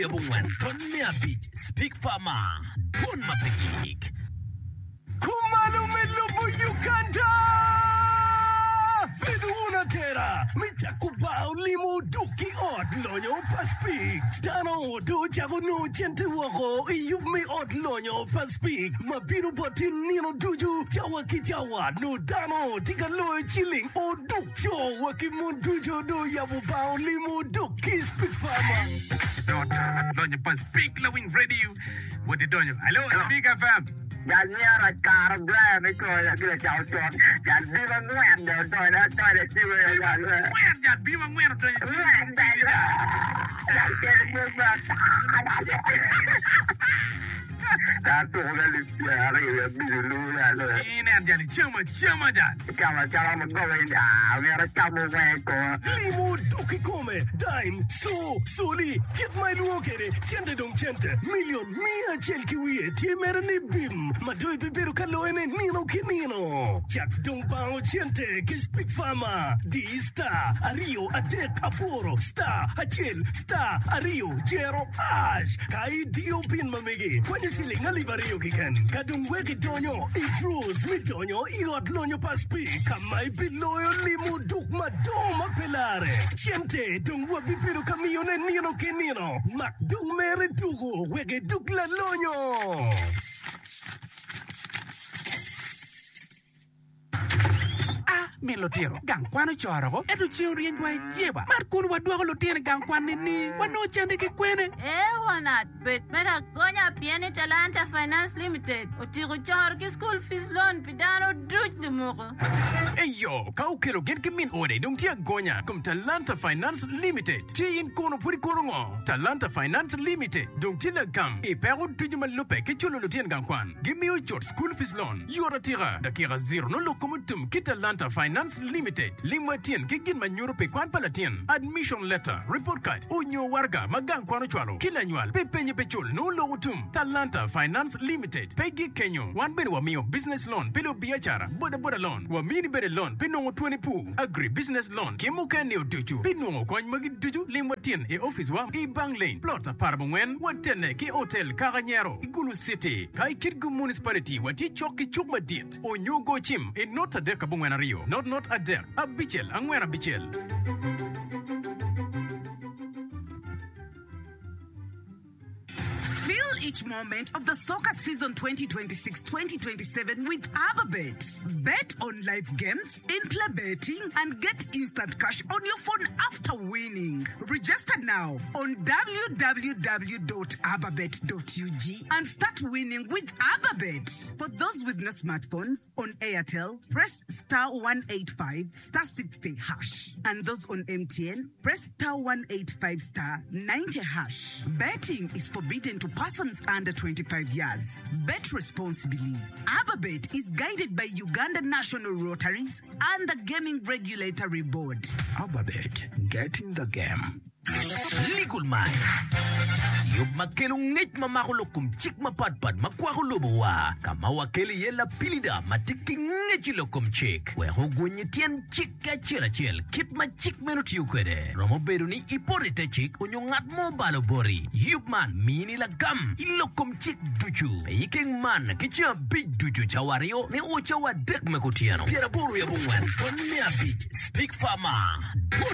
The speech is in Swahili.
Ebungwan, Don Meabit, Speak Farmer, Bon Mapigik. Kumalo Melubu Uganda! Biduna Terra, Mitakubao Limo Duki Odlonyo Paspik. Stano do Javono Gentuago, Yumi Odlonyo Paspik. Mabiru Botin Nino Duju, Jawaki Jawa, no Dano, Tigalo Chilling, O Dukjo, Wakimundujo do Yabubao Limo Duki Speak Farmer. Odlonyo Paspik, Loving Radio. What did you? Hello, Speak FM. Jangan cara berani kau yang kita jauh. Jangan bilang muat dah, dah siapa yang muat jangan bilang muat dah. Muat dah. Jangan muat. Satu orang lihat yang biru lah. Ini jadi cuma dah. Cara menggolong dah. Mereka camu mereka. Limo Duki Come, Dime, Soli, Get My Luokere, Chente Dong Chente, Million, Mia Chelkiwi, Timerani Bim, Madoi Bibiru Kaloene, Nino Kinino, Jack Dong Bao Chente, Speak Farmer, D Star, Ario, Adek Aporo, Star, Achil, Star, Ario, Jero, Ash, Kai Dio Pin Mamegi, Quantiling, Alivario Kikan, Kadung Weki Donyo, Idrus, Midonyo, Iodlonyo Paspi, Kamai Biloyo Limo Duk Madoma Pelare, Chente, Dung Wabipiru Camione Nino Kenino, Mac Dung Mere Dugo, Wege Duk La Lonyo. Melotero gangkwano chorogo edu chiorien dwa jeba mar kun wadwa lo tiene gangkwane ni wano chande ke kwene wanat bet mera gonya piene Talanta Finance Limited otigo chor ki school fees loan pidano druj limogo eyo kau kero gen ke min ode dum tia gonya kum Talanta Finance Limited tiin kono puri korongo Talanta Finance Limited dum tila gam e pero tujuma lope ke cholo lo tiene gangkwan give me your school fees loan yora tira dakira zero no lokomutum ki Talanta Finance Limited Limwatien kigin manyuro pe kwan palatien admission letter report card unyo warga magang kwano chwalo kila nyual pe penye pechol no logutum Talanta Finance Limited pegi kenyo wan bere wa mio business loan pelo biachara boda loan wa mini bere loan pinongo 20 pu agri business loan kemo kane otuchu pinongo kwany magi tuchu limwatien e office wa e bang lane plot apartment watene ki hotel Caranyero Igulu City kai Kirgu municipality wati choki chukma diet onyo go chim e nota deka bungwana rio not a deck, a bichel, angwera bichel. Feel each moment of the soccer season 2026-2027 with ABBABET. Bet on live games, in-play betting, and get instant cash on your phone after winning. Register now on www.abbabet.ug and start winning with ABBABET. For those with no smartphones, on Airtel, press star 185 star 60 hash. And those on MTN, press star 185 star 90 hash. Betting is forbidden to persons under 25 years. Bet responsibly. ABBABET is guided by Uganda National Rotaries and the Gaming Regulatory Board. ABBABET, get in the game. Legal man. Yub makelungit mamakulokum chik mapadpad makwakulubuwa. Kama wakeli yela pilida matikingetilokum chik. Wehugunyitian chik kachel kip ma chik menut yukwede. Romo beruni iporite chik unyongat mo balobori. Yub man mini lagam ilokum chik duchu. Iking man kicha big duchu chawario ne uchawa dek mekutiano. Pieraburu ya bungwan. Tonmea big. Speak Farmer.